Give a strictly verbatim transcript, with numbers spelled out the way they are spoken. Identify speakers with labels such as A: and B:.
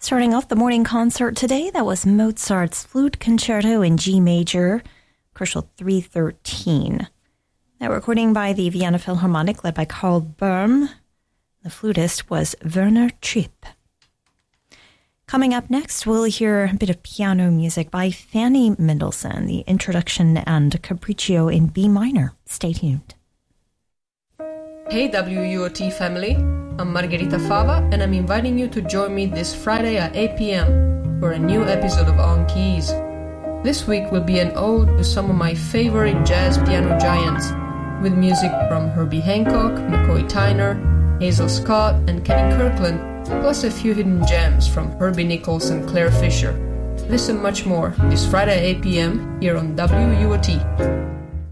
A: Starting off the morning concert today, that was Mozart's Flute Concerto in G major, Crucial three thirteen. That recording by the Vienna Philharmonic led by Karl Böhm. The flutist was Werner Tripp. Coming up next, we'll hear a bit of piano music by Fanny Mendelssohn, the introduction and Capriccio in B minor. Stay tuned.
B: Hey W U O T family, I'm Margherita Fava and I'm inviting you to join me this Friday at eight p.m. for a new episode of On Keys. This week will be an ode to some of my favorite jazz piano giants, with music from Herbie Hancock, McCoy Tyner, Hazel Scott and Kenny Kirkland, plus a few hidden gems from Herbie Nichols and Claire Fisher. This and much more this Friday at eight p.m. here on W U O T.